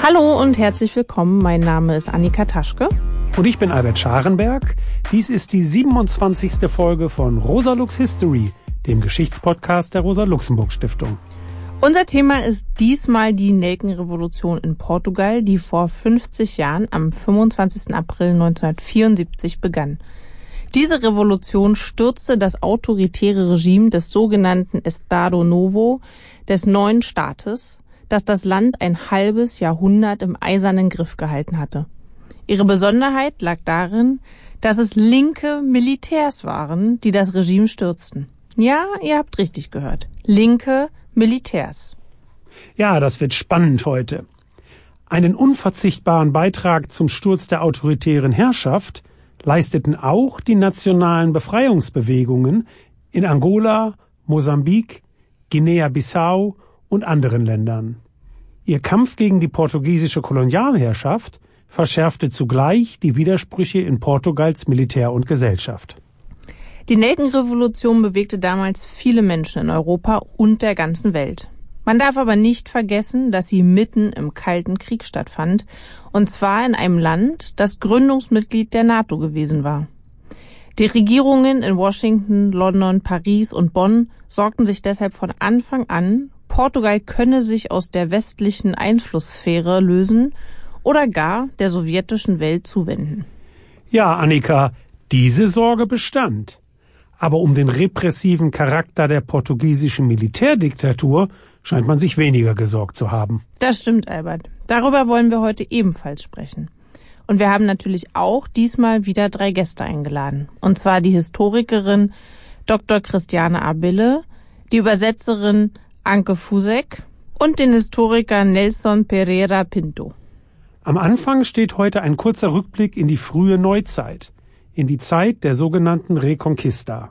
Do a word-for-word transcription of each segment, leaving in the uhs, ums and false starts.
Hallo und herzlich willkommen. Mein Name ist Annika Taschke. Und ich bin Albert Scharenberg. Dies ist die siebenundzwanzigste Folge von Rosa Lux History, dem Geschichtspodcast der Rosa-Luxemburg-Stiftung. Unser Thema ist diesmal die Nelkenrevolution in Portugal, die vor fünfzig Jahren am fünfundzwanzigsten April neunzehnhundertvierundsiebzig begann. Diese Revolution stürzte das autoritäre Regime des sogenannten Estado Novo, des neuen Staates, das das Land ein halbes Jahrhundert im eisernen Griff gehalten hatte. Ihre Besonderheit lag darin, dass es linke Militärs waren, die das Regime stürzten. Ja, ihr habt richtig gehört. Linke Militärs. Ja, das wird spannend heute. Einen unverzichtbaren Beitrag zum Sturz der autoritären Herrschaft leisteten auch die nationalen Befreiungsbewegungen in Angola, Mosambik, Guinea-Bissau und anderen Ländern. Ihr Kampf gegen die portugiesische Kolonialherrschaft verschärfte zugleich die Widersprüche in Portugals Militär und Gesellschaft. Die Nelkenrevolution bewegte damals viele Menschen in Europa und der ganzen Welt. Man darf aber nicht vergessen, dass sie mitten im Kalten Krieg stattfand, und zwar in einem Land, das Gründungsmitglied der NATO gewesen war. Die Regierungen in Washington, London, Paris und Bonn sorgten sich deshalb von Anfang an, Portugal könne sich aus der westlichen Einflusssphäre lösen oder gar der sowjetischen Welt zuwenden. Ja, Annika, diese Sorge bestand. Aber um den repressiven Charakter der portugiesischen Militärdiktatur scheint man sich weniger gesorgt zu haben. Das stimmt, Albert. Darüber wollen wir heute ebenfalls sprechen. Und wir haben natürlich auch diesmal wieder drei Gäste eingeladen. Und zwar die Historikerin Doktor Christiane Abille, die Übersetzerin Anke Fusek und den Historiker Nelson Pereira Pinto. Am Anfang steht heute ein kurzer Rückblick in die frühe Neuzeit, in die Zeit der sogenannten Reconquista.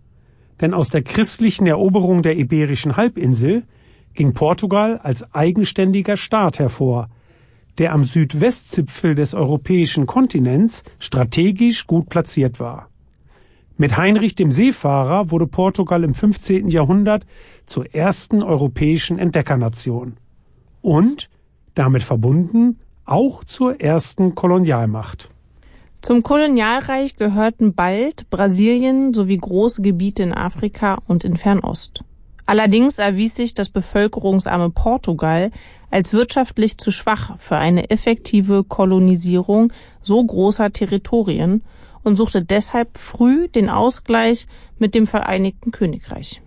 Denn aus der christlichen Eroberung der Iberischen Halbinsel ging Portugal als eigenständiger Staat hervor, der am Südwestzipfel des europäischen Kontinents strategisch gut platziert war. Mit Heinrich dem Seefahrer wurde Portugal im fünfzehnten Jahrhundert zur ersten europäischen Entdeckernation und, damit verbunden, auch zur ersten Kolonialmacht. Zum Kolonialreich gehörten bald Brasilien sowie große Gebiete in Afrika und in Fernost. Allerdings erwies sich das bevölkerungsarme Portugal als wirtschaftlich zu schwach für eine effektive Kolonisierung so großer Territorien und suchte deshalb früh den Ausgleich mit dem Vereinigten Königreich.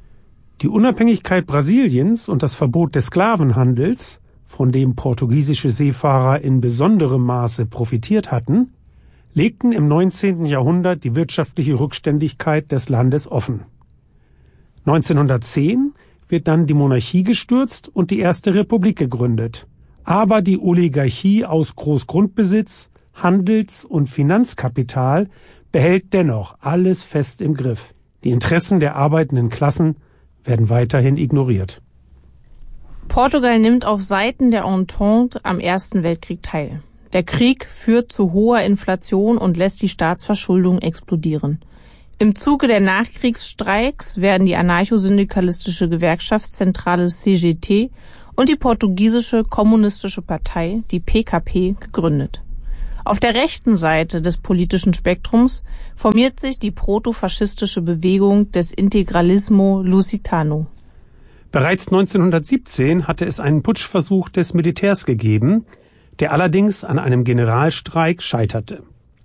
Die Unabhängigkeit Brasiliens und das Verbot des Sklavenhandels, von dem portugiesische Seefahrer in besonderem Maße profitiert hatten, legten im neunzehnten Jahrhundert die wirtschaftliche Rückständigkeit des Landes offen. neunzehnhundertzehn wird dann die Monarchie gestürzt und die erste Republik gegründet. Aber die Oligarchie aus Großgrundbesitz, Handels- und Finanzkapital behält dennoch alles fest im Griff. Die Interessen der arbeitenden Klassen werden weiterhin ignoriert. Portugal nimmt auf Seiten der Entente am Ersten Weltkrieg teil. Der Krieg führt zu hoher Inflation und lässt die Staatsverschuldung explodieren. Im Zuge der Nachkriegsstreiks werden die anarchosyndikalistische Gewerkschaftszentrale C G T und die portugiesische kommunistische Partei, die P K P, gegründet. Auf der rechten Seite des politischen Spektrums formiert sich die protofaschistische Bewegung des Integralismo Lusitano. Bereits neunzehnhundertsiebzehn hatte es einen Putschversuch des Militärs gegeben, der allerdings an einem Generalstreik scheiterte.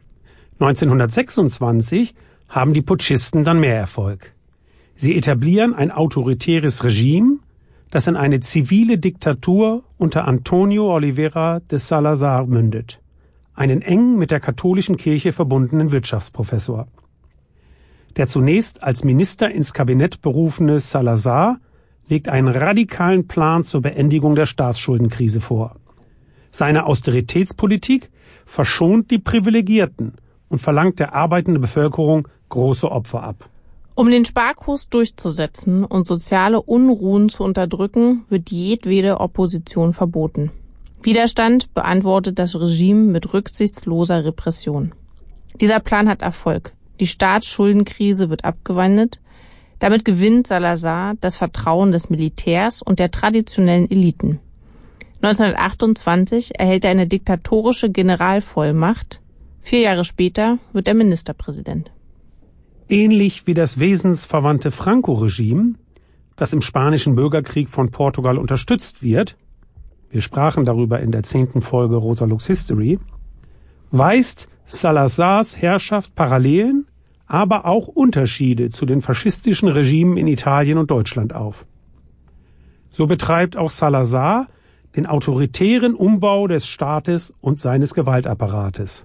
neunzehnhundertsechsundzwanzig haben die Putschisten dann mehr Erfolg. Sie etablieren ein autoritäres Regime, das in eine zivile Diktatur unter Antonio Oliveira de Salazar mündet, einen eng mit der katholischen Kirche verbundenen Wirtschaftsprofessor. Der zunächst als Minister ins Kabinett berufene Salazar legt einen radikalen Plan zur Beendigung der Staatsschuldenkrise vor. Seine Austeritätspolitik verschont die Privilegierten und verlangt der arbeitenden Bevölkerung große Opfer ab. Um den Sparkurs durchzusetzen und soziale Unruhen zu unterdrücken, wird jedwede Opposition verboten. Widerstand beantwortet das Regime mit rücksichtsloser Repression. Dieser Plan hat Erfolg. Die Staatsschuldenkrise wird abgewendet. Damit gewinnt Salazar das Vertrauen des Militärs und der traditionellen Eliten. neunzehnhundertachtundzwanzig erhält er eine diktatorische Generalvollmacht. Vier Jahre später wird er Ministerpräsident. Ähnlich wie das wesensverwandte Franco-Regime, das im Spanischen Bürgerkrieg von Portugal unterstützt wird, wir sprachen darüber in der zehnten Folge Rosa Lux History, weist Salazars Herrschaft Parallelen, aber auch Unterschiede zu den faschistischen Regimen in Italien und Deutschland auf. So betreibt auch Salazar den autoritären Umbau des Staates und seines Gewaltapparates.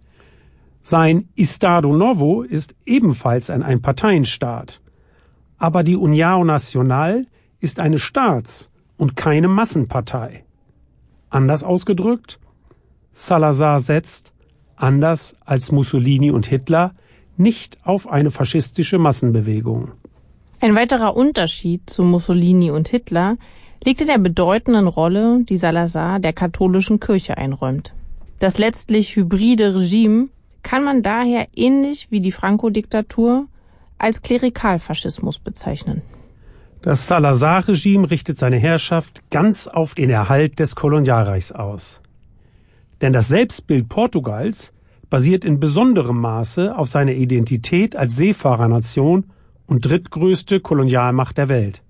Sein Estado Novo ist ebenfalls ein Einparteienstaat, aber die União Nacional ist eine Staats- und keine Massenpartei. Anders ausgedrückt, Salazar setzt, anders als Mussolini und Hitler, nicht auf eine faschistische Massenbewegung. Ein weiterer Unterschied zu Mussolini und Hitler liegt in der bedeutenden Rolle, die Salazar der katholischen Kirche einräumt. Das letztlich hybride Regime kann man daher ähnlich wie die Franco-Diktatur als Klerikalfaschismus bezeichnen. Das Salazar-Regime richtet seine Herrschaft ganz auf den Erhalt des Kolonialreichs aus. Denn das Selbstbild Portugals basiert in besonderem Maße auf seiner Identität als Seefahrernation und drittgrößte Kolonialmacht der Welt.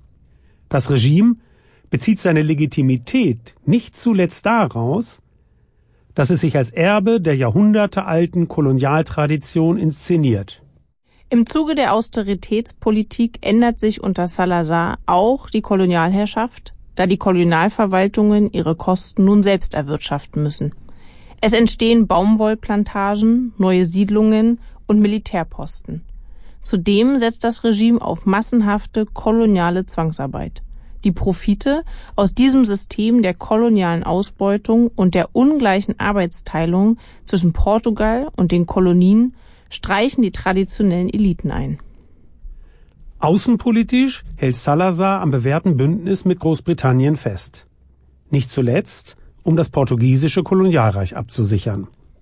Das Regime bezieht seine Legitimität nicht zuletzt daraus, dass es sich als Erbe der jahrhundertealten Kolonialtradition inszeniert. Im Zuge der Austeritätspolitik ändert sich unter Salazar auch die Kolonialherrschaft, da die Kolonialverwaltungen ihre Kosten nun selbst erwirtschaften müssen. Es entstehen Baumwollplantagen, neue Siedlungen und Militärposten. Zudem setzt das Regime auf massenhafte koloniale Zwangsarbeit. Die Profite aus diesem System der kolonialen Ausbeutung und der ungleichen Arbeitsteilung zwischen Portugal und den Kolonien streichen die traditionellen Eliten ein. Außenpolitisch hält Salazar am bewährten Bündnis mit Großbritannien fest. Nicht zuletzt, um das portugiesische Kolonialreich abzusichern.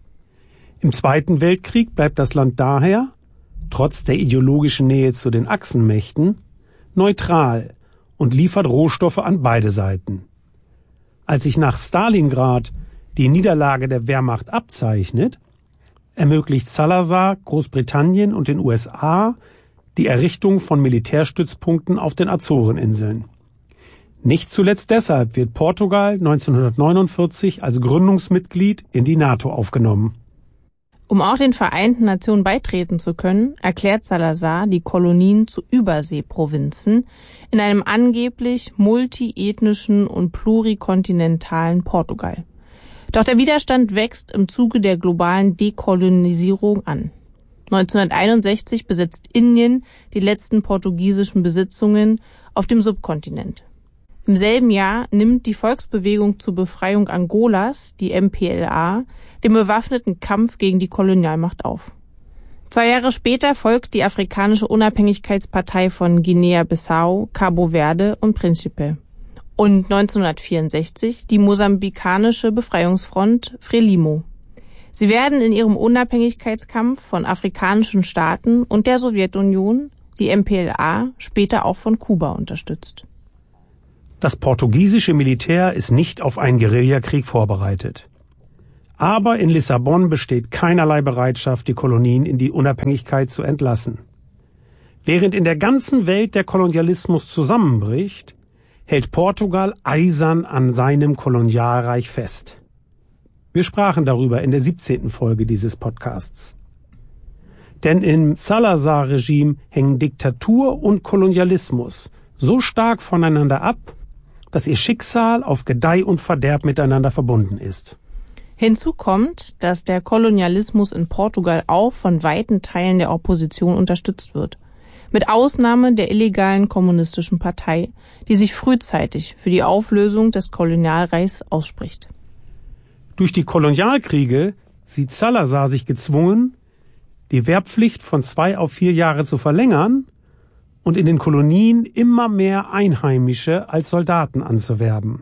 Im Zweiten Weltkrieg bleibt das Land daher, trotz der ideologischen Nähe zu den Achsenmächten, neutral und liefert Rohstoffe an beide Seiten. Als sich nach Stalingrad die Niederlage der Wehrmacht abzeichnet, ermöglicht Salazar Großbritannien und den U S A die Errichtung von Militärstützpunkten auf den Azoreninseln. Nicht zuletzt deshalb wird Portugal neunzehnhundertneunundvierzig als Gründungsmitglied in die NATO aufgenommen. Um auch den Vereinten Nationen beitreten zu können, erklärt Salazar die Kolonien zu Überseeprovinzen in einem angeblich multiethnischen und plurikontinentalen Portugal. Doch der Widerstand wächst im Zuge der globalen Dekolonisierung an. neunzehnhunderteinundsechzig besetzt Indien die letzten portugiesischen Besitzungen auf dem Subkontinent. Im selben Jahr nimmt die Volksbewegung zur Befreiung Angolas, die M P L A, den bewaffneten Kampf gegen die Kolonialmacht auf. Zwei Jahre später folgt die Afrikanische Unabhängigkeitspartei von Guinea-Bissau, Cabo Verde und Príncipe. Und neunzehnhundertvierundsechzig die mosambikanische Befreiungsfront Frelimo. Sie werden in ihrem Unabhängigkeitskampf von afrikanischen Staaten und der Sowjetunion, die M P L A, später auch von Kuba unterstützt. Das portugiesische Militär ist nicht auf einen Guerillakrieg vorbereitet. Aber in Lissabon besteht keinerlei Bereitschaft, die Kolonien in die Unabhängigkeit zu entlassen. Während in der ganzen Welt der Kolonialismus zusammenbricht, hält Portugal eisern an seinem Kolonialreich fest. Wir sprachen darüber in der siebzehnten Folge dieses Podcasts. Denn im Salazar-Regime hängen Diktatur und Kolonialismus so stark voneinander ab, dass ihr Schicksal auf Gedeih und Verderb miteinander verbunden ist. Hinzu kommt, dass der Kolonialismus in Portugal auch von weiten Teilen der Opposition unterstützt wird. Mit Ausnahme der illegalen kommunistischen Partei, die sich frühzeitig für die Auflösung des Kolonialreichs ausspricht. Durch die Kolonialkriege sieht Salazar sich gezwungen, die Wehrpflicht von zwei auf vier Jahre zu verlängern und in den Kolonien immer mehr Einheimische als Soldaten anzuwerben.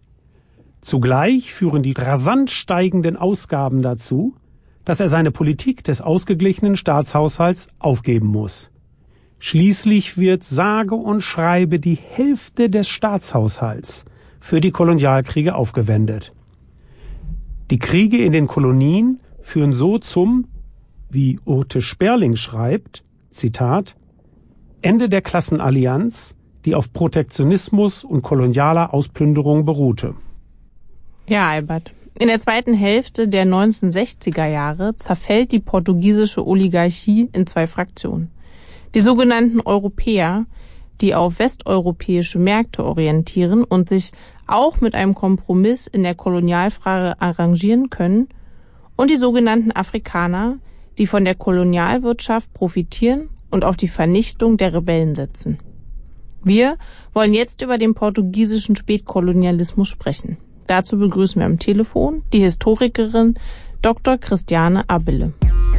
Zugleich führen die rasant steigenden Ausgaben dazu, dass er seine Politik des ausgeglichenen Staatshaushalts aufgeben muss. Schließlich wird sage und schreibe die Hälfte des Staatshaushalts für die Kolonialkriege aufgewendet. Die Kriege in den Kolonien führen so zum, wie Urte Sperling schreibt, Zitat, Ende der Klassenallianz, die auf Protektionismus und kolonialer Ausplünderung beruhte. Ja, Albert. In der zweiten Hälfte der neunzehnhundertsechziger Jahre zerfällt die portugiesische Oligarchie in zwei Fraktionen. Die sogenannten Europäer, die auf westeuropäische Märkte orientieren und sich auch mit einem Kompromiss in der Kolonialfrage arrangieren können, und die sogenannten Afrikaner, die von der Kolonialwirtschaft profitieren und auf die Vernichtung der Rebellen setzen. Wir wollen jetzt über den portugiesischen Spätkolonialismus sprechen. Dazu begrüßen wir am Telefon die Historikerin Doktor Christiane Abele.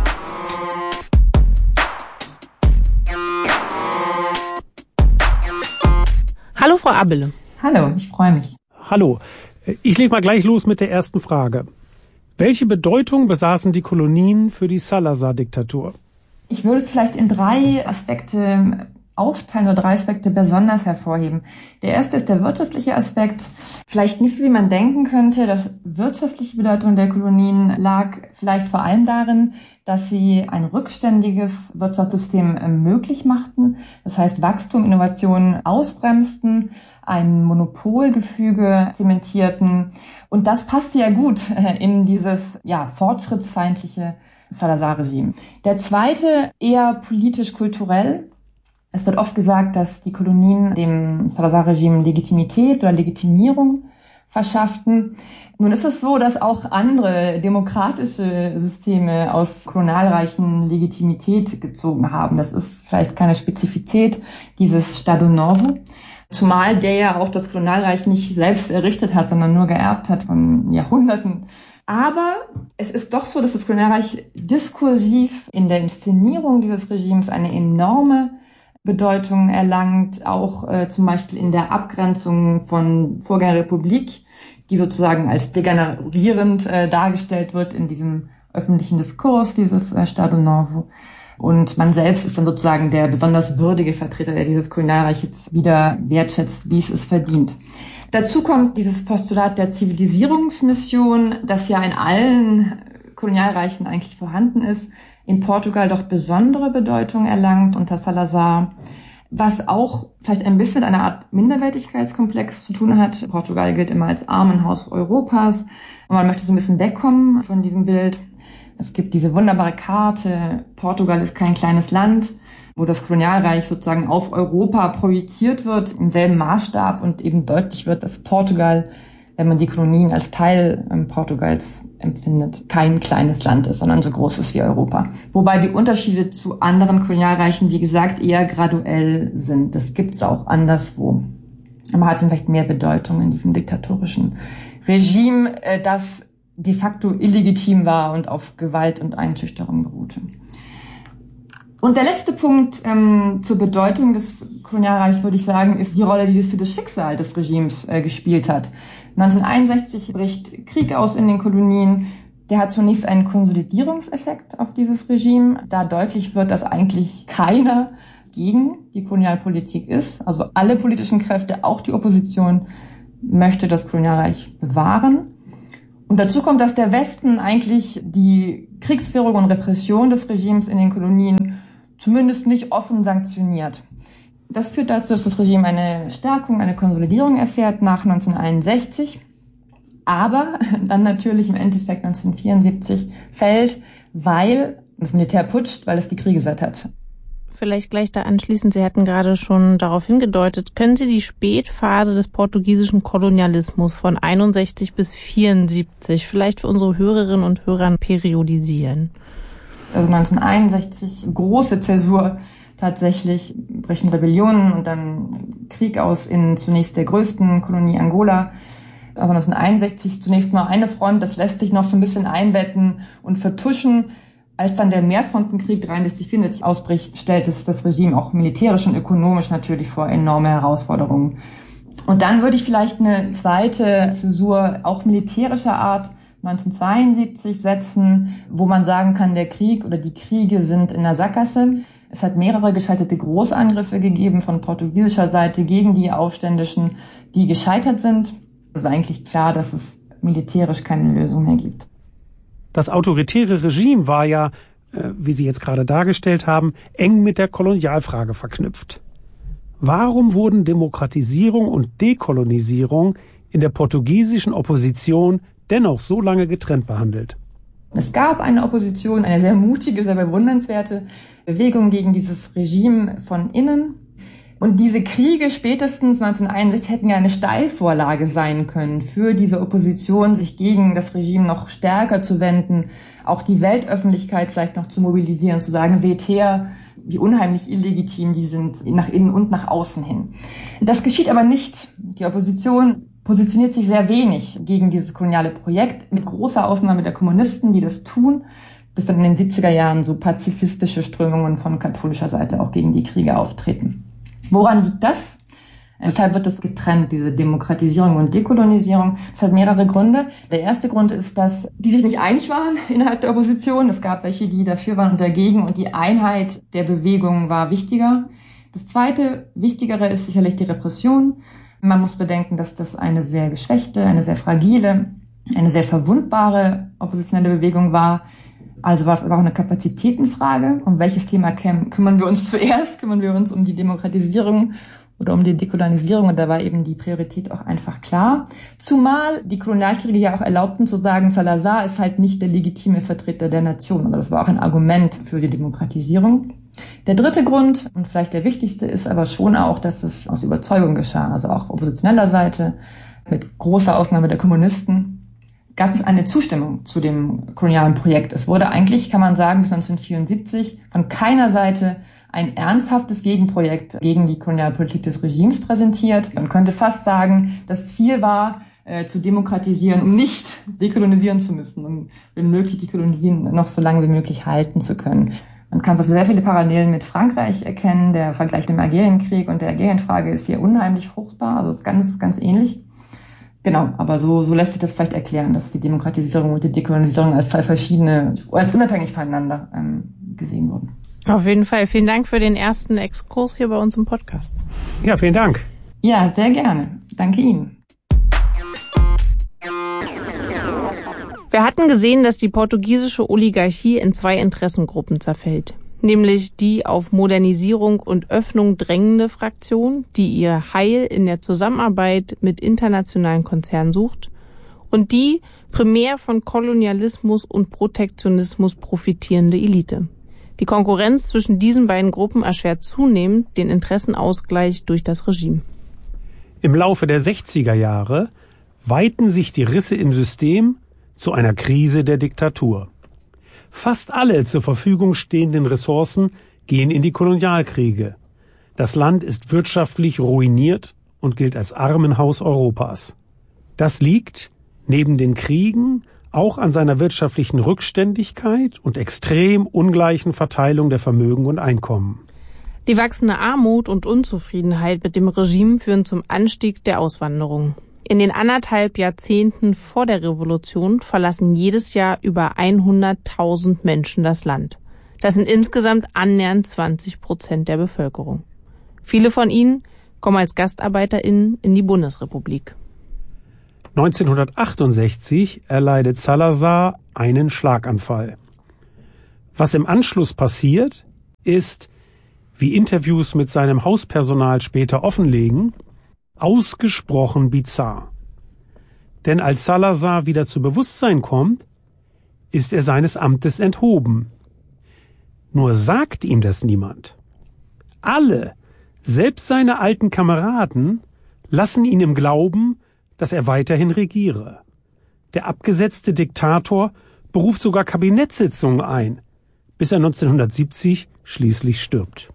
Hallo, Frau Abele. Hallo, ich freue mich. Hallo, ich lege mal gleich los mit der ersten Frage. Welche Bedeutung besaßen die Kolonien für die Salazar-Diktatur? Ich würde es vielleicht in drei Aspekte aufteilen oder drei Aspekte besonders hervorheben. Der erste ist der wirtschaftliche Aspekt. Vielleicht nicht so, wie man denken könnte. Das wirtschaftliche Bedeutung der Kolonien lag vielleicht vor allem darin, dass sie ein rückständiges Wirtschaftssystem möglich machten. Das heißt, Wachstum, Innovationen ausbremsten, ein Monopolgefüge zementierten. Und das passte ja gut in dieses ja fortschrittsfeindliche Salazar-Regime. Der zweite eher politisch-kulturell. Es wird oft gesagt, dass die Kolonien dem Salazar-Regime Legitimität oder Legitimierung verschafften. Nun ist es so, dass auch andere demokratische Systeme aus Kolonialreichen Legitimität gezogen haben. Das ist vielleicht keine Spezifität dieses Estado Novo, zumal der ja auch das Kolonialreich nicht selbst errichtet hat, sondern nur geerbt hat von Jahrhunderten. Aber es ist doch so, dass das Kolonialreich diskursiv in der Inszenierung dieses Regimes eine enorme Bedeutung erlangt, auch äh, zum Beispiel in der Abgrenzung von Vorgängerrepublik, die sozusagen als degenerierend äh, dargestellt wird in diesem öffentlichen Diskurs, dieses äh, Estado Novo. Und man selbst ist dann sozusagen der besonders würdige Vertreter, der dieses Kolonialreich jetzt wieder wertschätzt, wie es es verdient. Dazu kommt dieses Postulat der Zivilisierungsmission, das ja in allen Kolonialreichen eigentlich vorhanden ist, in Portugal doch besondere Bedeutung erlangt unter Salazar, was auch vielleicht ein bisschen mit einer Art Minderwertigkeitskomplex zu tun hat. Portugal gilt immer als Armenhaus Europas und man möchte so ein bisschen wegkommen von diesem Bild. Es gibt diese wunderbare Karte, Portugal ist kein kleines Land, wo das Kolonialreich sozusagen auf Europa projiziert wird, im selben Maßstab und eben deutlich wird, dass Portugal, wenn man die Kolonien als Teil ähm, Portugals empfindet, kein kleines Land ist, sondern so groß ist wie Europa. Wobei die Unterschiede zu anderen Kolonialreichen, wie gesagt, eher graduell sind. Das gibt's auch anderswo. Aber hat vielleicht mehr Bedeutung in diesem diktatorischen Regime, äh, das de facto illegitim war und auf Gewalt und Einschüchterung beruhte. Und der letzte Punkt ähm, zur Bedeutung des Kolonialreichs, würde ich sagen, ist die Rolle, die das für das Schicksal des Regimes äh, gespielt hat. neunzehnhunderteinundsechzig bricht Krieg aus in den Kolonien. Der hat zunächst einen Konsolidierungseffekt auf dieses Regime, da deutlich wird, dass eigentlich keiner gegen die Kolonialpolitik ist. Also alle politischen Kräfte, auch die Opposition, möchte das Kolonialreich bewahren. Und dazu kommt, dass der Westen eigentlich die Kriegsführung und Repression des Regimes in den Kolonien zumindest nicht offen sanktioniert. Das führt dazu, dass das Regime eine Stärkung, eine Konsolidierung erfährt nach neunzehnhunderteinundsechzig, aber dann natürlich im Endeffekt neunzehnhundertvierundsiebzig fällt, weil das Militär putscht, weil es die Kriege satt hat. Vielleicht gleich da anschließend, Sie hatten gerade schon darauf hingedeutet, können Sie die Spätphase des portugiesischen Kolonialismus von einundsechzig bis vierundsiebzig vielleicht für unsere Hörerinnen und Hörer periodisieren? Also neunzehnhunderteinundsechzig, große Zäsur. Tatsächlich brechen Rebellionen und dann Krieg aus in zunächst der größten Kolonie Angola. Aber neunzehnhunderteinundsechzig zunächst mal eine Front, das lässt sich noch so ein bisschen einbetten und vertuschen. Als dann der Mehrfrontenkrieg dreiundsechzig vierundsechzig ausbricht, stellt es das Regime auch militärisch und ökonomisch natürlich vor enorme Herausforderungen. Und dann würde ich vielleicht eine zweite Zäsur, auch militärischer Art, neunzehnhundertzweiundsiebzig setzen, wo man sagen kann, der Krieg oder die Kriege sind in der Sackgasse. Es hat mehrere gescheiterte Großangriffe gegeben von portugiesischer Seite gegen die Aufständischen, die gescheitert sind. Es ist eigentlich klar, dass es militärisch keine Lösung mehr gibt. Das autoritäre Regime war ja, äh, wie Sie jetzt gerade dargestellt haben, eng mit der Kolonialfrage verknüpft. Warum wurden Demokratisierung und Dekolonisierung in der portugiesischen Opposition dennoch so lange getrennt behandelt? Es gab eine Opposition, eine sehr mutige, sehr bewundernswerte Bewegung gegen dieses Regime von innen. Und diese Kriege spätestens neunzehnhunderteinundsechzig hätten ja eine Steilvorlage sein können für diese Opposition, sich gegen das Regime noch stärker zu wenden, auch die Weltöffentlichkeit vielleicht noch zu mobilisieren, zu sagen, seht her, wie unheimlich illegitim die sind, nach innen und nach außen hin. Das geschieht aber nicht. Die Opposition positioniert sich sehr wenig gegen dieses koloniale Projekt, mit großer Ausnahme der Kommunisten, die das tun, bis dann in den siebziger Jahren so pazifistische Strömungen von katholischer Seite auch gegen die Kriege auftreten. Woran liegt das? Weshalb wird das getrennt, diese Demokratisierung und Dekolonisierung? Es hat mehrere Gründe. Der erste Grund ist, dass die sich nicht einig waren innerhalb der Opposition. Es gab welche, die dafür waren und dagegen, und die Einheit der Bewegung war wichtiger. Das zweite, wichtigere ist sicherlich die Repression. Man muss bedenken, dass das eine sehr geschwächte, eine sehr fragile, eine sehr verwundbare oppositionelle Bewegung war. Also war es aber auch eine Kapazitätenfrage. Um welches Thema kümmern wir uns zuerst? Kümmern wir uns um die Demokratisierung oder um die Dekolonisierung? Und da war eben die Priorität auch einfach klar. Zumal die Kolonialkriege ja auch erlaubten zu sagen, Salazar ist halt nicht der legitime Vertreter der Nation. Aber das war auch ein Argument für die Demokratisierung. Der dritte Grund, und vielleicht der wichtigste, ist aber schon auch, dass es aus Überzeugung geschah. Also auch auf oppositioneller Seite, mit großer Ausnahme der Kommunisten, gab es eine Zustimmung zu dem kolonialen Projekt. Es wurde eigentlich, kann man sagen, bis neunzehnhundertvierundsiebzig von keiner Seite ein ernsthaftes Gegenprojekt gegen die Kolonialpolitik des Regimes präsentiert. Man könnte fast sagen, das Ziel war, äh, zu demokratisieren, um nicht dekolonisieren zu müssen, um wenn möglich die Kolonien noch so lange wie möglich halten zu können. Man kann so sehr viele Parallelen mit Frankreich erkennen. Der Vergleich mit dem Algerienkrieg und der Algerienfrage ist hier unheimlich fruchtbar. Also es ist ganz, ganz ähnlich. Genau, aber so, so lässt sich das vielleicht erklären, dass die Demokratisierung und die Dekolonisierung als zwei verschiedene, als unabhängig voneinander ähm, gesehen wurden. Auf jeden Fall. Vielen Dank für den ersten Exkurs hier bei uns im Podcast. Ja, vielen Dank. Ja, sehr gerne. Danke Ihnen. Wir hatten gesehen, dass die portugiesische Oligarchie in zwei Interessengruppen zerfällt. Nämlich die auf Modernisierung und Öffnung drängende Fraktion, die ihr Heil in der Zusammenarbeit mit internationalen Konzernen sucht, und die primär von Kolonialismus und Protektionismus profitierende Elite. Die Konkurrenz zwischen diesen beiden Gruppen erschwert zunehmend den Interessenausgleich durch das Regime. Im Laufe der sechziger Jahre weiten sich die Risse im System zu einer Krise der Diktatur. Fast alle zur Verfügung stehenden Ressourcen gehen in die Kolonialkriege. Das Land ist wirtschaftlich ruiniert und gilt als Armenhaus Europas. Das liegt, neben den Kriegen, auch an seiner wirtschaftlichen Rückständigkeit und extrem ungleichen Verteilung der Vermögen und Einkommen. Die wachsende Armut und Unzufriedenheit mit dem Regime führen zum Anstieg der Auswanderung. In den anderthalb Jahrzehnten vor der Revolution verlassen jedes Jahr über hunderttausend Menschen das Land. Das sind insgesamt annähernd zwanzig Prozent der Bevölkerung. Viele von ihnen kommen als GastarbeiterInnen in die Bundesrepublik. neunzehnhundertachtundsechzig erleidet Salazar einen Schlaganfall. Was im Anschluss passiert, ist, wie Interviews mit seinem Hauspersonal später offenlegen, ausgesprochen bizarr. Denn als Salazar wieder zu Bewusstsein kommt, ist er seines Amtes enthoben. Nur sagt ihm das niemand. Alle, selbst seine alten Kameraden, lassen ihn im Glauben, dass er weiterhin regiere. Der abgesetzte Diktator beruft sogar Kabinettssitzungen ein, bis er neunzehnhundertsiebzig schließlich stirbt.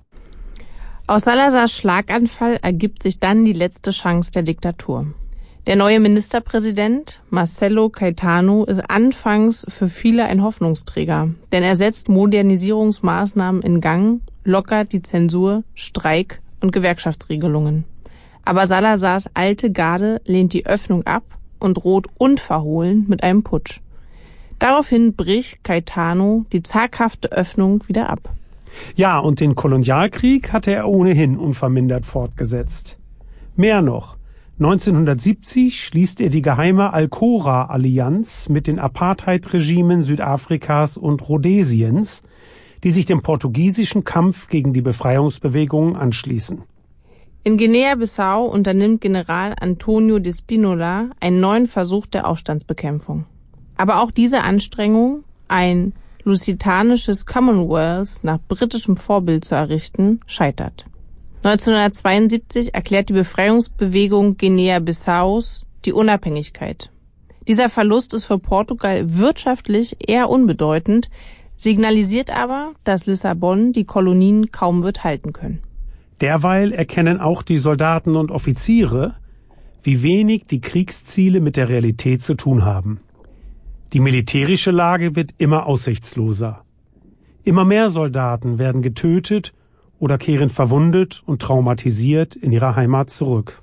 Aus Salazars Schlaganfall ergibt sich dann die letzte Chance der Diktatur. Der neue Ministerpräsident, Marcelo Caetano, ist anfangs für viele ein Hoffnungsträger, denn er setzt Modernisierungsmaßnahmen in Gang, lockert die Zensur, Streik und Gewerkschaftsregelungen. Aber Salazars alte Garde lehnt die Öffnung ab und droht unverhohlen mit einem Putsch. Daraufhin bricht Caetano die zaghafte Öffnung wieder ab. Ja, und den Kolonialkrieg hatte er ohnehin unvermindert fortgesetzt. Mehr noch, neunzehnhundertsiebzig schließt er die geheime Alcora-Allianz mit den Apartheid-Regimen Südafrikas und Rhodesiens, die sich dem portugiesischen Kampf gegen die Befreiungsbewegungen anschließen. In Guinea-Bissau unternimmt General Antonio de Spinola einen neuen Versuch der Aufstandsbekämpfung. Aber auch diese Anstrengung, ein lusitanisches Commonwealth nach britischem Vorbild zu errichten, scheitert. neunzehnhundertzweiundsiebzig erklärt die Befreiungsbewegung Guinea-Bissaus die Unabhängigkeit. Dieser Verlust ist für Portugal wirtschaftlich eher unbedeutend, signalisiert aber, dass Lissabon die Kolonien kaum wird halten können. Derweil erkennen auch die Soldaten und Offiziere, wie wenig die Kriegsziele mit der Realität zu tun haben. Die militärische Lage wird immer aussichtsloser. Immer mehr Soldaten werden getötet oder kehren verwundet und traumatisiert in ihre Heimat zurück.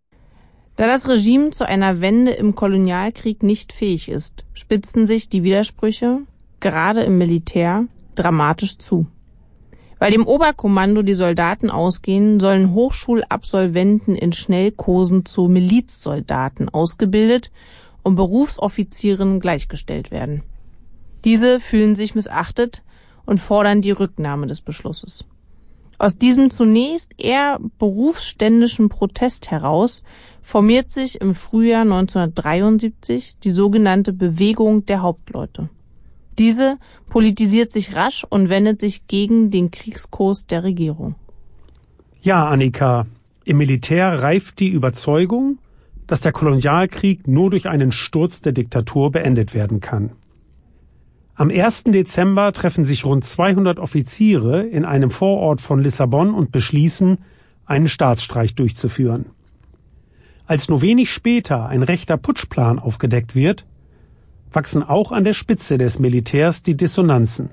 Da das Regime zu einer Wende im Kolonialkrieg nicht fähig ist, spitzen sich die Widersprüche, gerade im Militär, dramatisch zu. Weil dem Oberkommando die Soldaten ausgehen, sollen Hochschulabsolventen in Schnellkursen zu Milizsoldaten ausgebildet und Berufsoffizieren gleichgestellt werden. Diese fühlen sich missachtet und fordern die Rücknahme des Beschlusses. Aus diesem zunächst eher berufsständischen Protest heraus formiert sich im Frühjahr neunzehnhundertdreiundsiebzig die sogenannte Bewegung der Hauptleute. Diese politisiert sich rasch und wendet sich gegen den Kriegskurs der Regierung. Ja, Annika, im Militär reift die Überzeugung, dass der Kolonialkrieg nur durch einen Sturz der Diktatur beendet werden kann. Am ersten Dezember treffen sich rund zweihundert Offiziere in einem Vorort von Lissabon und beschließen, einen Staatsstreich durchzuführen. Als nur wenig später ein rechter Putschplan aufgedeckt wird, wachsen auch an der Spitze des Militärs die Dissonanzen.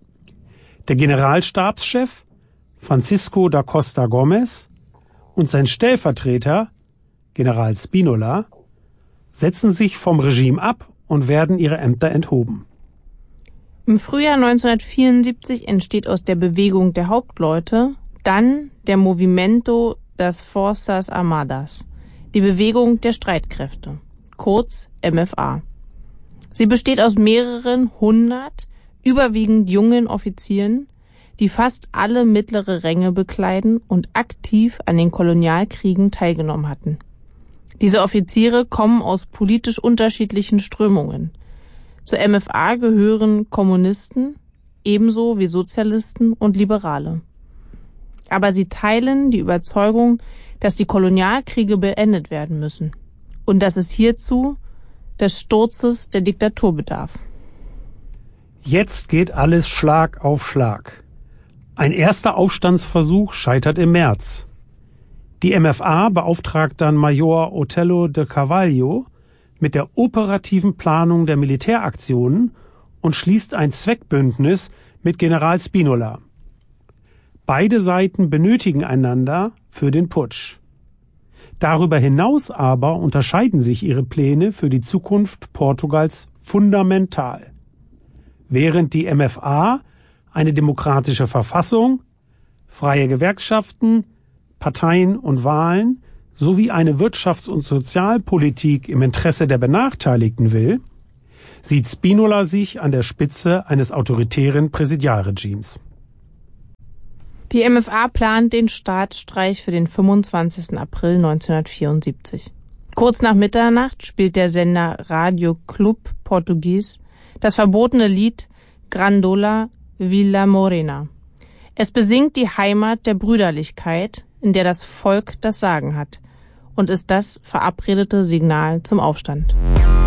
Der Generalstabschef Francisco da Costa Gomes und sein Stellvertreter General Spinola setzen sich vom Regime ab und werden ihre Ämter enthoben. Im Frühjahr neunzehnhundertvierundsiebzig entsteht aus der Bewegung der Hauptleute dann der Movimento das Forças Armadas, die Bewegung der Streitkräfte, kurz M F A. Sie besteht aus mehreren hundert, überwiegend jungen Offizieren, die fast alle mittlere Ränge bekleiden und aktiv an den Kolonialkriegen teilgenommen hatten. Diese Offiziere kommen aus politisch unterschiedlichen Strömungen. Zur M F A gehören Kommunisten, ebenso wie Sozialisten und Liberale. Aber sie teilen die Überzeugung, dass die Kolonialkriege beendet werden müssen und dass es hierzu des Sturzes der Diktatur bedarf. Jetzt geht alles Schlag auf Schlag. Ein erster Aufstandsversuch scheitert im März. Die M F A beauftragt dann Major Otello de Carvalho mit der operativen Planung der Militäraktionen und schließt ein Zweckbündnis mit General Spinola. Beide Seiten benötigen einander für den Putsch. Darüber hinaus aber unterscheiden sich ihre Pläne für die Zukunft Portugals fundamental. Während die M F A eine demokratische Verfassung, freie Gewerkschaften, Parteien und Wahlen sowie eine Wirtschafts- und Sozialpolitik im Interesse der Benachteiligten will, sieht Spinola sich an der Spitze eines autoritären Präsidialregimes. Die M F A plant den Staatsstreich für den fünfundzwanzigsten April neunzehnhundertvierundsiebzig. Kurz nach Mitternacht spielt der Sender Radio Club Portugues das verbotene Lied Grandola Vila Morena. Es besingt die Heimat der Brüderlichkeit, in der das Volk das Sagen hat, und ist das verabredete Signal zum Aufstand.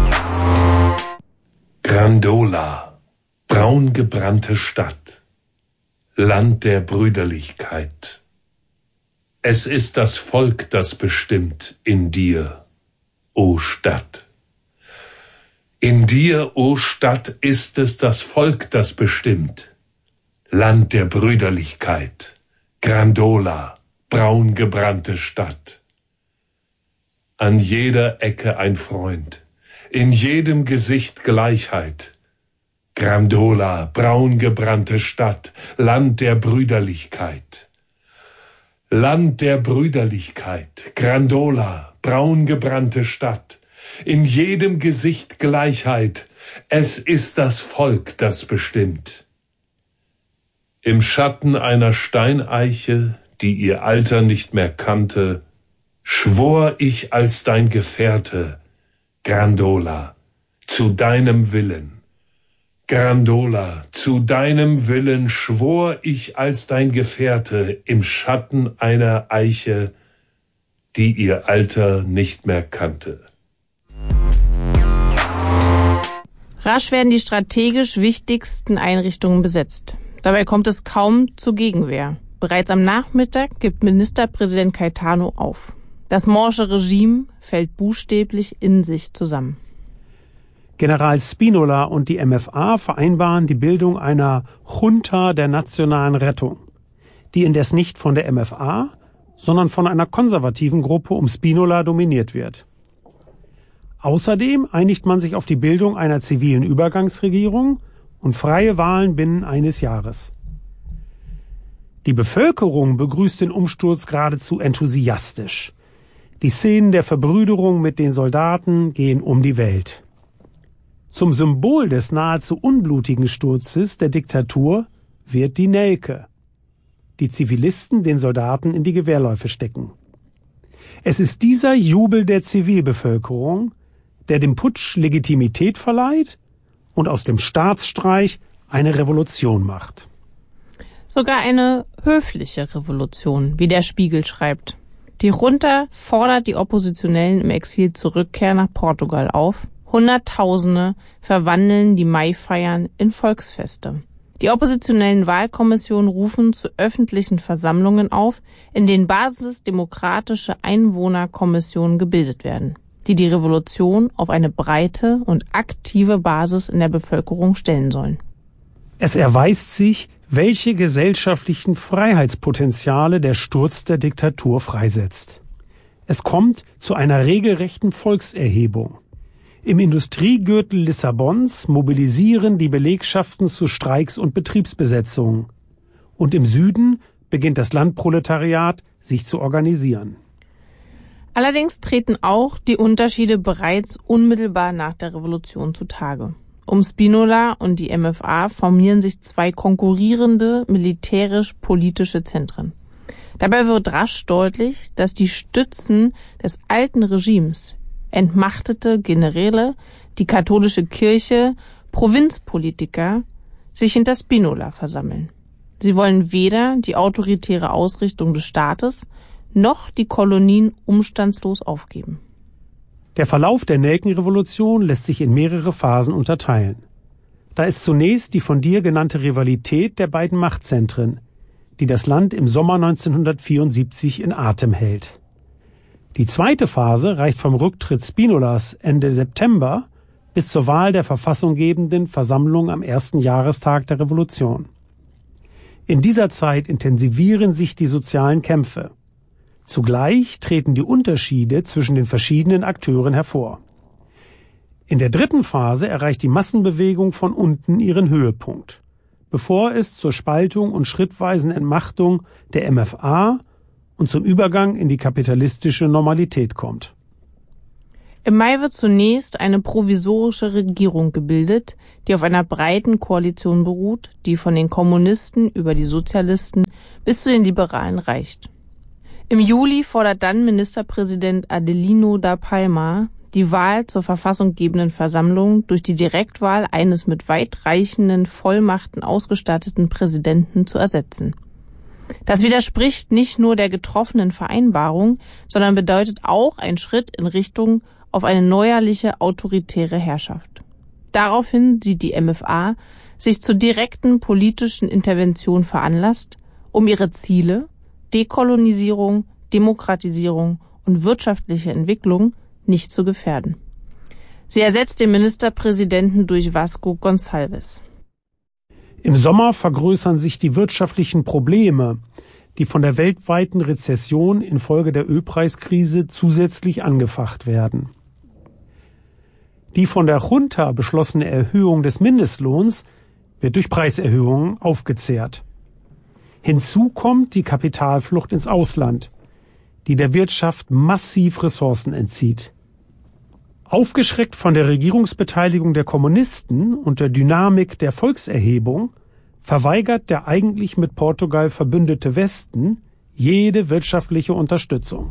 Grandola, braungebrannte Stadt, Land der Brüderlichkeit. Es ist das Volk, das bestimmt in dir, o Stadt. In dir, o Stadt, ist es das Volk, das bestimmt. Land der Brüderlichkeit, Grandola, braungebrannte Stadt. An jeder Ecke ein Freund, in jedem Gesicht Gleichheit. Grandola, braungebrannte Stadt, Land der Brüderlichkeit. Land der Brüderlichkeit, Grandola, braungebrannte Stadt. In jedem Gesicht Gleichheit. Es ist das Volk, das bestimmt. Im Schatten einer Steineiche, die ihr Alter nicht mehr kannte, schwor ich als dein Gefährte, Grandola, zu deinem Willen. Grandola, zu deinem Willen schwor ich als dein Gefährte im Schatten einer Eiche, die ihr Alter nicht mehr kannte. Rasch werden die strategisch wichtigsten Einrichtungen besetzt. Dabei kommt es kaum zur Gegenwehr. Bereits am Nachmittag gibt Ministerpräsident Caetano auf. Das morsche Regime fällt buchstäblich in sich zusammen. General Spinola und die M F A vereinbaren die Bildung einer Junta der nationalen Rettung, die indes nicht von der M F A, sondern von einer konservativen Gruppe um Spinola dominiert wird. Außerdem einigt man sich auf die Bildung einer zivilen Übergangsregierung und freie Wahlen binnen eines Jahres. Die Bevölkerung begrüßt den Umsturz geradezu enthusiastisch. Die Szenen der Verbrüderung mit den Soldaten gehen um die Welt. Zum Symbol des nahezu unblutigen Sturzes der Diktatur wird die Nelke. Die Zivilisten den Soldaten in die Gewehrläufe stecken. Es ist dieser Jubel der Zivilbevölkerung, der dem Putsch Legitimität verleiht und aus dem Staatsstreich eine Revolution macht. Sogar eine höfliche Revolution, wie der Spiegel schreibt. Die Junta fordert die Oppositionellen im Exil zur Rückkehr nach Portugal auf. Hunderttausende verwandeln die Maifeiern in Volksfeste. Die oppositionellen Wahlkommissionen rufen zu öffentlichen Versammlungen auf, in denen basisdemokratische Einwohnerkommissionen gebildet werden, die die Revolution auf eine breite und aktive Basis in der Bevölkerung stellen sollen. Es erweist sich, welche gesellschaftlichen Freiheitspotenziale der Sturz der Diktatur freisetzt. Es kommt zu einer regelrechten Volkserhebung. Im Industriegürtel Lissabons mobilisieren die Belegschaften zu Streiks und Betriebsbesetzungen. Und im Süden beginnt das Landproletariat, sich zu organisieren. Allerdings treten auch die Unterschiede bereits unmittelbar nach der Revolution zutage. Um Spinola und die M F A formieren sich zwei konkurrierende militärisch-politische Zentren. Dabei wird rasch deutlich, dass die Stützen des alten Regimes, entmachtete Generäle, die katholische Kirche, Provinzpolitiker, sich hinter Spinola versammeln. Sie wollen weder die autoritäre Ausrichtung des Staates noch die Kolonien umstandslos aufgeben. Der Verlauf der Nelkenrevolution lässt sich in mehrere Phasen unterteilen. Da ist zunächst die von dir genannte Rivalität der beiden Machtzentren, die das Land im Sommer neunzehnhundertvierundsiebzig in Atem hält. Die zweite Phase reicht vom Rücktritt Spinolas Ende September bis zur Wahl der verfassunggebenden Versammlung am ersten Jahrestag der Revolution. In dieser Zeit intensivieren sich die sozialen Kämpfe. Zugleich treten die Unterschiede zwischen den verschiedenen Akteuren hervor. In der dritten Phase erreicht die Massenbewegung von unten ihren Höhepunkt, bevor es zur Spaltung und schrittweisen Entmachtung der M F A und zum Übergang in die kapitalistische Normalität kommt. Im Mai wird zunächst eine provisorische Regierung gebildet, die auf einer breiten Koalition beruht, die von den Kommunisten über die Sozialisten bis zu den Liberalen reicht. Im Juli fordert dann Ministerpräsident Adelino da Palma die Wahl zur verfassunggebenden Versammlung durch die Direktwahl eines mit weitreichenden Vollmachten ausgestatteten Präsidenten zu ersetzen. Das widerspricht nicht nur der getroffenen Vereinbarung, sondern bedeutet auch einen Schritt in Richtung auf eine neuerliche autoritäre Herrschaft. Daraufhin sieht die M F A sich zur direkten politischen Intervention veranlasst, um ihre Ziele Dekolonisierung, Demokratisierung und wirtschaftliche Entwicklung nicht zu gefährden. Sie ersetzt den Ministerpräsidenten durch Vasco Gonçalves. Im Sommer vergrößern sich die wirtschaftlichen Probleme, die von der weltweiten Rezession infolge der Ölpreiskrise zusätzlich angefacht werden. Die von der Junta beschlossene Erhöhung des Mindestlohns wird durch Preiserhöhungen aufgezehrt. Hinzu kommt die Kapitalflucht ins Ausland, die der Wirtschaft massiv Ressourcen entzieht. Aufgeschreckt von der Regierungsbeteiligung der Kommunisten und der Dynamik der Volkserhebung verweigert der eigentlich mit Portugal verbündete Westen jede wirtschaftliche Unterstützung.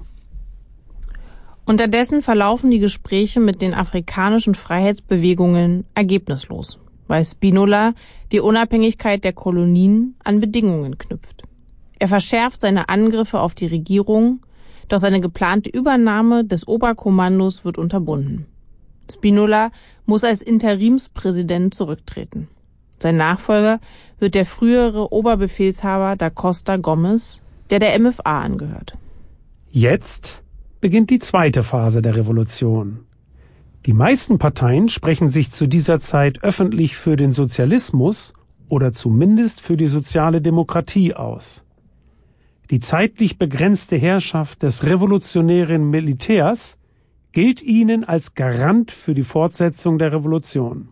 Unterdessen verlaufen die Gespräche mit den afrikanischen Freiheitsbewegungen ergebnislos, weil Spínola die Unabhängigkeit der Kolonien an Bedingungen knüpft. Er verschärft seine Angriffe auf die Regierung, doch seine geplante Übernahme des Oberkommandos wird unterbunden. Spínola muss als Interimspräsident zurücktreten. Sein Nachfolger wird der frühere Oberbefehlshaber da Costa Gomes, der der M F A angehört. Jetzt beginnt die zweite Phase der Revolution. Die meisten Parteien sprechen sich zu dieser Zeit öffentlich für den Sozialismus oder zumindest für die soziale Demokratie aus. Die zeitlich begrenzte Herrschaft des revolutionären Militärs gilt ihnen als Garant für die Fortsetzung der Revolution.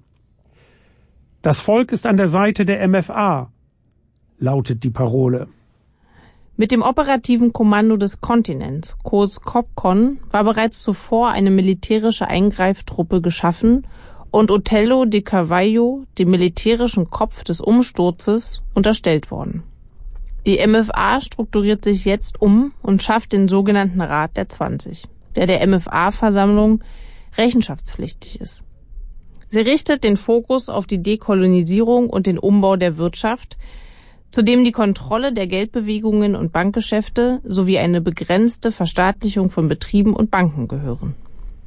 Das Volk ist an der Seite der M F A, lautet die Parole. Mit dem operativen Kommando des Kontinents, kurz COPCON, war bereits zuvor eine militärische Eingreiftruppe geschaffen und Otelo de Carvalho, dem militärischen Kopf des Umsturzes, unterstellt worden. Die M F A strukturiert sich jetzt um und schafft den sogenannten Rat der zwanzig, der der M F A-Versammlung rechenschaftspflichtig ist. Sie richtet den Fokus auf die Dekolonisierung und den Umbau der Wirtschaft, zu dem die Kontrolle der Geldbewegungen und Bankgeschäfte sowie eine begrenzte Verstaatlichung von Betrieben und Banken gehören.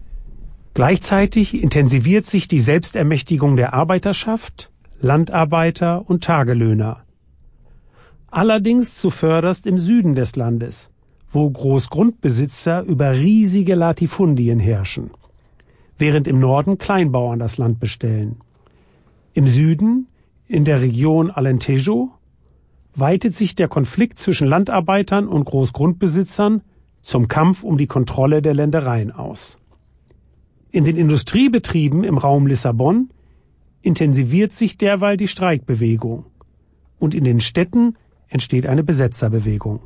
Gleichzeitig intensiviert sich die Selbstermächtigung der Arbeiterschaft, Landarbeiter und Tagelöhner. Allerdings zuvörderst im Süden des Landes, wo Großgrundbesitzer über riesige Latifundien herrschen, während im Norden Kleinbauern das Land bestellen. Im Süden, in der Region Alentejo, weitet sich der Konflikt zwischen Landarbeitern und Großgrundbesitzern zum Kampf um die Kontrolle der Ländereien aus. In den Industriebetrieben im Raum Lissabon intensiviert sich derweil die Streikbewegung und in den Städten entsteht eine Besetzerbewegung.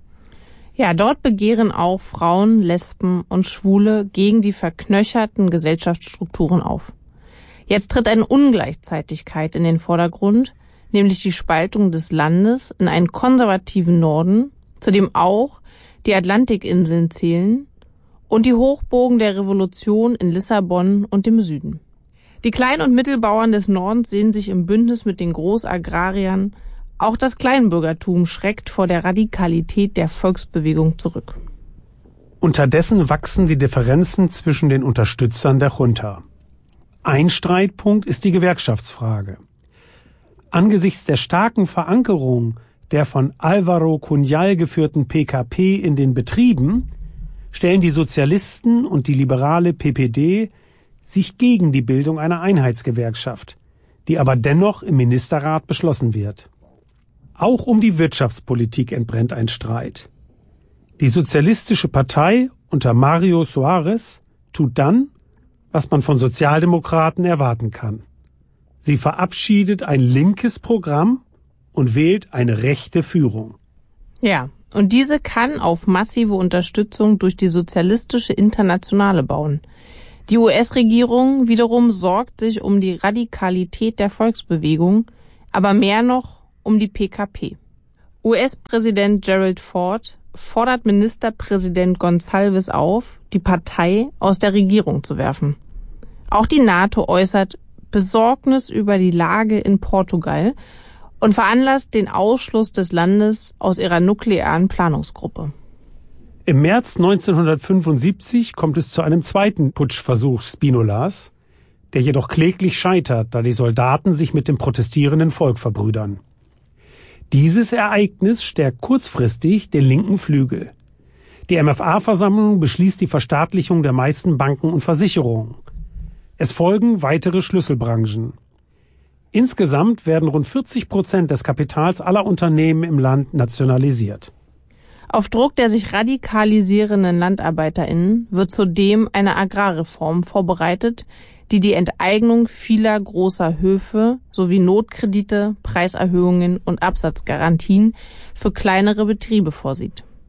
Ja, dort begehren auch Frauen, Lesben und Schwule gegen die verknöcherten Gesellschaftsstrukturen auf. Jetzt tritt eine Ungleichzeitigkeit in den Vordergrund, nämlich die Spaltung des Landes in einen konservativen Norden, zu dem auch die Atlantikinseln zählen, und die Hochburgen der Revolution in Lissabon und dem Süden. Die Klein- und Mittelbauern des Nordens sehen sich im Bündnis mit den Großagrariern. Auch das Kleinbürgertum schreckt vor der Radikalität der Volksbewegung zurück. Unterdessen wachsen die Differenzen zwischen den Unterstützern der Junta. Ein Streitpunkt ist die Gewerkschaftsfrage. Angesichts der starken Verankerung der von Álvaro Cunhal geführten P K P in den Betrieben stellen die Sozialisten und die liberale P P D sich gegen die Bildung einer Einheitsgewerkschaft, die aber dennoch im Ministerrat beschlossen wird. Auch um die Wirtschaftspolitik entbrennt ein Streit. Die Sozialistische Partei unter Mário Soares tut dann, was man von Sozialdemokraten erwarten kann. Sie verabschiedet ein linkes Programm und wählt eine rechte Führung. Ja, und diese kann auf massive Unterstützung durch die Sozialistische Internationale bauen. Die U S-Regierung wiederum sorgt sich um die Radikalität der Volksbewegung, aber mehr noch um die P K P. U S-Präsident Gerald Ford fordert Ministerpräsident Gonçalves auf, die Partei aus der Regierung zu werfen. Auch die NATO äußert Besorgnis über die Lage in Portugal und veranlasst den Ausschluss des Landes aus ihrer nuklearen Planungsgruppe. Im März neunzehnhundertfünfundsiebzig kommt es zu einem zweiten Putschversuch Spínolas, der jedoch kläglich scheitert, da die Soldaten sich mit dem protestierenden Volk verbrüdern. Dieses Ereignis stärkt kurzfristig den linken Flügel. Die M F A-Versammlung beschließt die Verstaatlichung der meisten Banken und Versicherungen. Es folgen weitere Schlüsselbranchen. Insgesamt werden rund vierzig Prozent des Kapitals aller Unternehmen im Land nationalisiert. Auf Druck der sich radikalisierenden LandarbeiterInnen wird zudem eine Agrarreform vorbereitet, die die Enteignung vieler großer Höfe sowie Notkredite, Preiserhöhungen und Absatzgarantien für kleinere Betriebe vorsieht.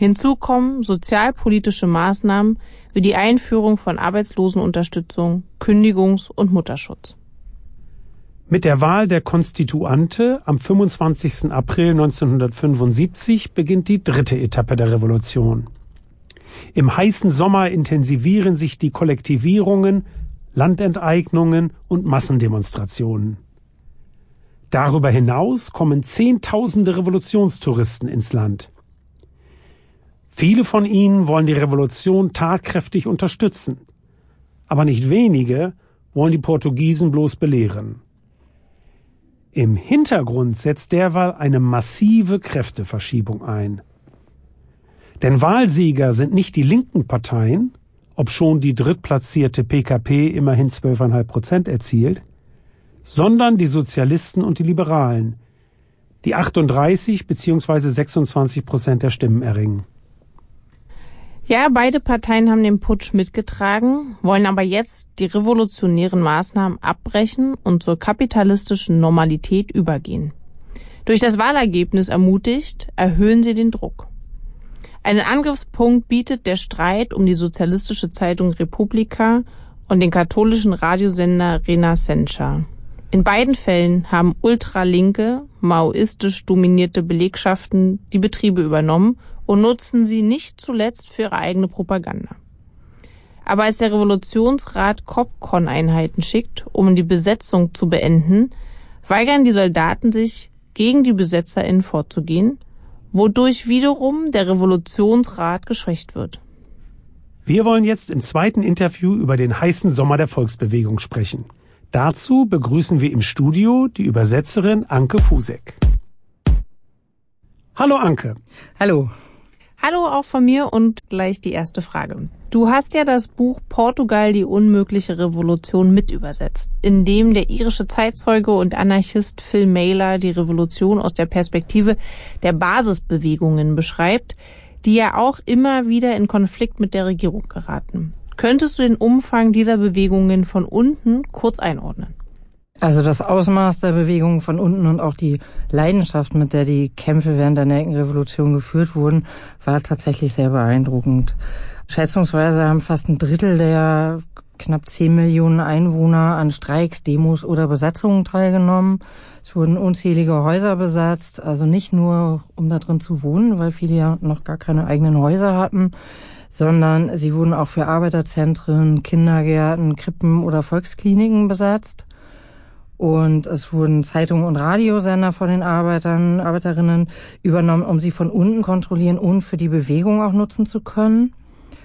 Hinzu kommen sozialpolitische Maßnahmen wie die Einführung von Arbeitslosenunterstützung, Kündigungs- und Mutterschutz. Mit der Wahl der Konstituante am fünfundzwanzigsten April neunzehnhundertfünfundsiebzig beginnt die dritte Etappe der Revolution. Im heißen Sommer intensivieren sich die Kollektivierungen, Landenteignungen und Massendemonstrationen. Darüber hinaus kommen Zehntausende Revolutionstouristen ins Land. Viele von ihnen wollen die Revolution tatkräftig unterstützen, aber nicht wenige wollen die Portugiesen bloß belehren. Im Hintergrund setzt derweil eine massive Kräfteverschiebung ein. Denn Wahlsieger sind nicht die linken Parteien, obschon die drittplatzierte P K P immerhin zwölf Komma fünf Prozent erzielt, sondern die Sozialisten und die Liberalen, die achtunddreißig bzw. sechsundzwanzig Prozent der Stimmen erringen. Ja, beide Parteien haben den Putsch mitgetragen, wollen aber jetzt die revolutionären Maßnahmen abbrechen und zur kapitalistischen Normalität übergehen. Durch das Wahlergebnis ermutigt, erhöhen sie den Druck. Einen Angriffspunkt bietet der Streit um die sozialistische Zeitung Republika und den katholischen Radiosender Renascença. In beiden Fällen haben ultralinke, maoistisch dominierte Belegschaften die Betriebe übernommen und nutzen sie nicht zuletzt für ihre eigene Propaganda. Aber als der Revolutionsrat Copcon-Einheiten schickt, um die Besetzung zu beenden, weigern die Soldaten sich, gegen die BesetzerInnen vorzugehen, wodurch wiederum der Revolutionsrat geschwächt wird. Wir wollen jetzt im zweiten Interview über den heißen Sommer der Volksbewegung sprechen. Dazu begrüßen wir im Studio die Übersetzerin Anke Fusek. Hallo Anke. Hallo. Hallo auch von mir und gleich die erste Frage. Du hast ja das Buch Portugal, die unmögliche Revolution mit übersetzt, in dem der irische Zeitzeuge und Anarchist Phil Mailer die Revolution aus der Perspektive der Basisbewegungen beschreibt, die ja auch immer wieder in Konflikt mit der Regierung geraten. Könntest du den Umfang dieser Bewegungen von unten kurz einordnen? Also das Ausmaß der Bewegung von unten und auch die Leidenschaft, mit der die Kämpfe während der Nelkenrevolution geführt wurden, war tatsächlich sehr beeindruckend. Schätzungsweise haben fast ein Drittel der knapp zehn Millionen Einwohner an Streiks, Demos oder Besatzungen teilgenommen. Es wurden unzählige Häuser besetzt, also nicht nur, um da drin zu wohnen, weil viele ja noch gar keine eigenen Häuser hatten, sondern sie wurden auch für Arbeiterzentren, Kindergärten, Krippen oder Volkskliniken besetzt. Und es wurden Zeitungen und Radiosender von den Arbeitern, Arbeiterinnen übernommen, um sie von unten kontrollieren und für die Bewegung auch nutzen zu können.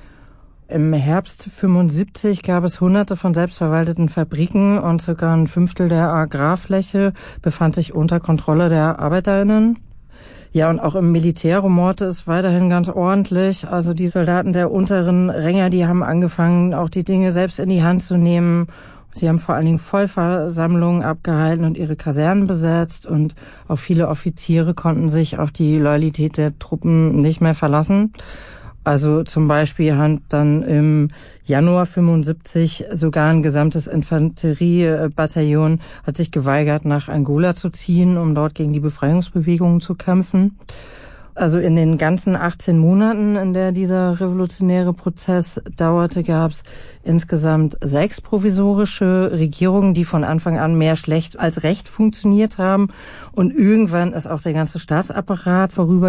Im Herbst fünfundsiebzig gab es hunderte von selbstverwalteten Fabriken und circa ein Fünftel der Agrarfläche befand sich unter Kontrolle der ArbeiterInnen. Ja, und auch im Militär rumorte es weiterhin ganz ordentlich. Also die Soldaten der unteren Ränge, die haben angefangen, auch die Dinge selbst in die Hand zu nehmen. Sie haben vor allen Dingen Vollversammlungen abgehalten und ihre Kasernen besetzt und auch viele Offiziere konnten sich auf die Loyalität der Truppen nicht mehr verlassen. Also zum Beispiel hat dann im Januar fünfundsiebzig sogar ein gesamtes Infanteriebataillon hat sich geweigert, nach Angola zu ziehen, um dort gegen die Befreiungsbewegungen zu kämpfen. Also in den ganzen achtzehn Monaten, in der dieser revolutionäre Prozess dauerte, gab es insgesamt sechs provisorische Regierungen, die von Anfang an mehr schlecht als recht funktioniert haben. Und irgendwann ist auch der ganze Staatsapparat vorüber